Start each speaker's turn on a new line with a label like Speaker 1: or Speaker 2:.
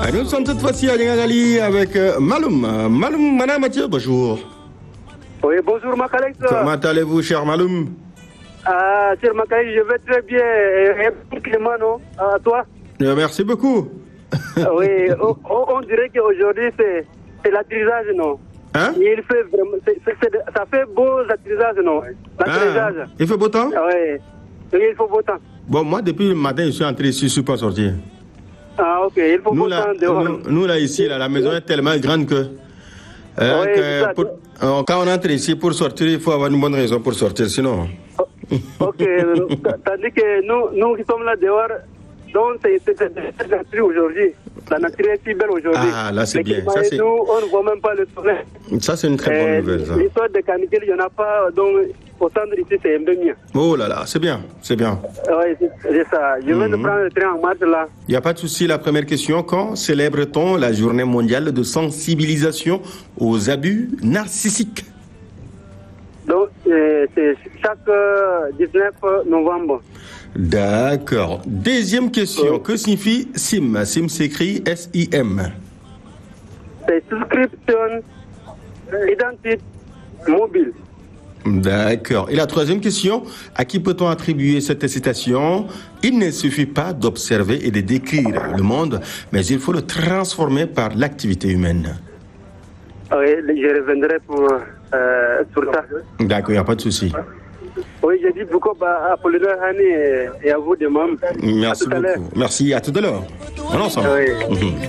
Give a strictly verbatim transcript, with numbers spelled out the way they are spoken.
Speaker 1: nous sommes cette fois-ci à Niagali avec euh, Maloum. Maloum, Madame Mathieu, bonjour.
Speaker 2: Oui, bonjour Makalex.
Speaker 1: Comment allez-vous, cher Maloum?
Speaker 2: Ah, cher Makalex, je vais très bien. Et, et Clément, non? À toi?
Speaker 1: Euh, merci beaucoup.
Speaker 2: Oui, on, on dirait qu'aujourd'hui, c'est, c'est l'atterrissage, non?
Speaker 1: Hein?
Speaker 2: Il fait vraiment, c'est, c'est, c'est, ça fait beau l'atterrissage, non? L'atterrissage.
Speaker 1: Ah, il fait beau temps?
Speaker 2: Oui, oui, il faut beau temps.
Speaker 1: Bon, moi, depuis le matin, je suis entré ici, je ne suis pas sorti.
Speaker 2: Ah, ok, il faut
Speaker 1: Nous,
Speaker 2: beau
Speaker 1: là,
Speaker 2: temps dehors.
Speaker 1: nous, nous, là, ici, là, la maison est tellement grande que... Hein,
Speaker 2: Oui,
Speaker 1: que
Speaker 2: ça,
Speaker 1: pour, euh, quand on entre ici pour sortir, il faut avoir une bonne raison pour sortir, sinon...
Speaker 2: Ok, tandis que nous, nous qui sommes là dehors, donc c'est, c'est, c'est, c'est la nature aujourd'hui. La nature est si belle aujourd'hui.
Speaker 1: Ah, là, c'est
Speaker 2: Le
Speaker 1: bien.
Speaker 2: climat
Speaker 1: Ça,
Speaker 2: et
Speaker 1: c'est...
Speaker 2: nous, on ne voit même pas le soleil.
Speaker 1: Ça, c'est une très bonne
Speaker 2: Euh,
Speaker 1: nouvelle, ça.
Speaker 2: L'histoire de canicule, il n'y en a pas. Donc, au centre ici, c'est un peu mieux.
Speaker 1: Oh là là, c'est bien, c'est bien.
Speaker 2: Oui, c'est, c'est ça. Je viens de
Speaker 1: Mhm.
Speaker 2: prendre le train en marche là.
Speaker 1: Il n'y a pas de souci. La première question, quand célèbre-t-on la journée mondiale de sensibilisation aux abus narcissiques?
Speaker 2: Donc, euh, c'est chaque euh, dix-neuf novembre.
Speaker 1: D'accord. Deuxième question,
Speaker 2: Oui.
Speaker 1: que signifie S I M? S I M s'écrit S I M.
Speaker 2: C'est souscription identité mobile.
Speaker 1: D'accord. Et la troisième question, à qui peut-on attribuer cette citation? Il ne suffit pas d'observer et de décrire le monde, mais il faut le transformer par l'activité humaine.
Speaker 2: Oui, je reviendrai pour, euh, sur ça.
Speaker 1: D'accord, il n'y a pas de souci.
Speaker 2: Oui, j'ai dit beaucoup à Apollinaire Hani et, et à vous de même.
Speaker 1: Merci
Speaker 2: À tout à l'heure.
Speaker 1: beaucoup. Merci, à tout à l'heure. On est ensemble.
Speaker 2: Oui.
Speaker 1: Mhm.